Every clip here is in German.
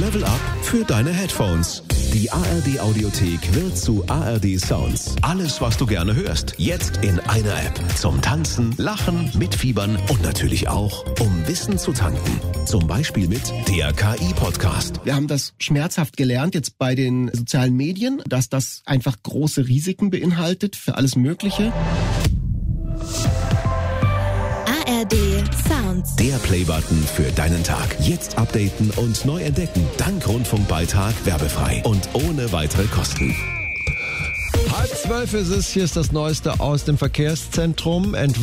Level Up für deine Headphones. Die ARD Audiothek wird zu ARD Sounds. Alles, was du gerne hörst, jetzt in einer App. Zum Tanzen, Lachen, Mitfiebern und natürlich auch, um Wissen zu tanken. Zum Beispiel mit der KI-Podcast. Wir haben das schmerzhaft gelernt jetzt bei den sozialen Medien, dass das einfach große Risiken beinhaltet für alles Mögliche. ARD Sounds. Der Playbutton für deinen Tag. Jetzt updaten und neu entdecken. Dank Rundfunkbeitrag werbefrei und ohne weitere Kosten. 11:30 ist es. Hier ist das Neueste aus dem Verkehrszentrum. Jetzt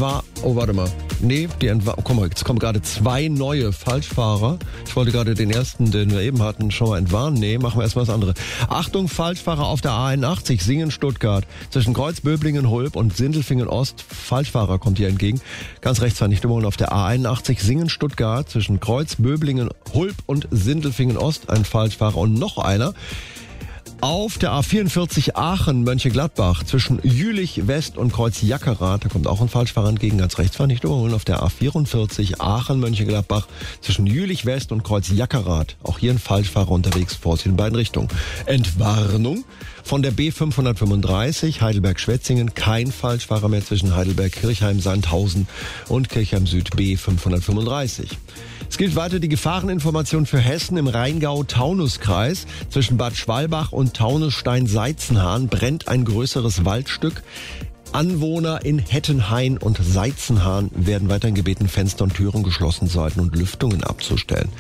kommen gerade 2 neue Falschfahrer. Ich wollte gerade den ersten, den wir eben hatten, schon mal entwarnen. Nee, machen wir erstmal das andere. Achtung, Falschfahrer auf der A81, Singen-Stuttgart. Zwischen Kreuz-Böblingen-Hulb und Sindelfingen-Ost. Falschfahrer kommt hier entgegen. Ganz rechts Vernichtungen auf der A81, Singen-Stuttgart. Zwischen Kreuz-Böblingen-Hulb und Sindelfingen-Ost. Ein Falschfahrer und noch einer. Auf der A44 Aachen-Mönchengladbach zwischen Jülich West und Kreuz Jackerath, da kommt auch ein Falschfahrer entgegen, ganz rechts Vernichtung. Und auf der A44 Aachen-Mönchengladbach zwischen Jülich West und Kreuz Jackerath, auch hier ein Falschfahrer unterwegs, Vorsicht in beiden Richtungen. Entwarnung von der B535 Heidelberg-Schwetzingen, kein Falschfahrer mehr zwischen Heidelberg-Kirchheim-Sandhausen und Kirchheim-Süd B535. Es gilt weiter die Gefahreninformation für Hessen im Rheingau-Taunus-Kreis. Zwischen Bad Schwalbach und Taunusstein-Seizenhahn brennt ein größeres Waldstück. Anwohner in Hettenhain und Seizenhahn werden weiterhin gebeten, Fenster und Türen geschlossen zu halten und Lüftungen abzustellen.